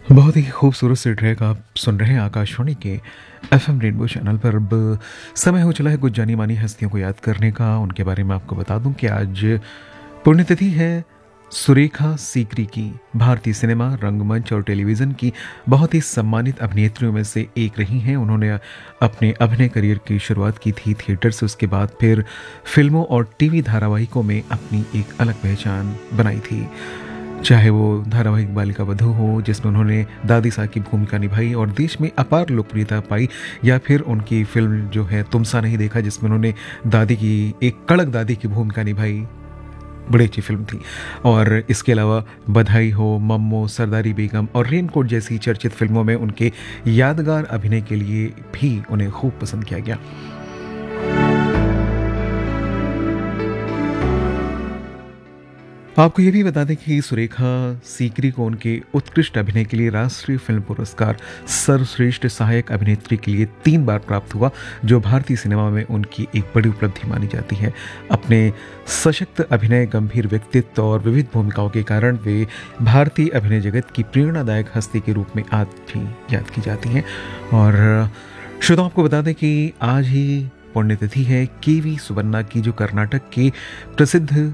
बहुत ही खूबसूरत से ट्रैक आप सुन रहे हैं आकाशवाणी के एफएम रेनबो चैनल पर। अब समय हो चला है कुछ जानी मानी हस्तियों को याद करने का। उनके बारे में आपको बता दूं कि आज पुण्यतिथि है सुरेखा सीकरी की। भारतीय सिनेमा, रंगमंच और टेलीविज़न की बहुत ही सम्मानित अभिनेत्रियों में से एक रही हैं। उन्होंने अपने अभिनय करियर की शुरुआत की थी थिएटर से, उसके बाद फिर फिल्मों और टीवी धारावाहिकों में अपनी एक अलग पहचान बनाई थी। चाहे वो धारावाहिक बालिका वधू हो जिसमें उन्होंने दादी साहब की भूमिका निभाई और देश में अपार लोकप्रियता पाई, या फिर उनकी फिल्म जो है तुम सा नहीं देखा जिसमें उन्होंने दादी की एक कड़क दादी की भूमिका निभाई, बड़ी अच्छी फिल्म थी। और इसके अलावा बधाई हो, मम्मो, सरदारी बेगम और रेनकोट जैसी चर्चित फिल्मों में उनके यादगार अभिनय के लिए भी उन्हें खूब पसंद किया गया। आपको ये भी बता दें कि सुरेखा सीकरी को उनके उत्कृष्ट अभिनय के लिए राष्ट्रीय फिल्म पुरस्कार सर्वश्रेष्ठ सहायक अभिनेत्री के लिए 3 बार प्राप्त हुआ, जो भारतीय सिनेमा में उनकी एक बड़ी उपलब्धि मानी जाती है। अपने सशक्त अभिनय, गंभीर व्यक्तित्व और विविध भूमिकाओं के कारण वे भारतीय अभिनय जगत की प्रेरणादायक हस्ती के रूप में आज भी याद की जाती हैं। और श्रोताओं, आपको बता दें कि आज ही पुण्यतिथि है केवी सुबन्ना की, जो कर्नाटक के प्रसिद्ध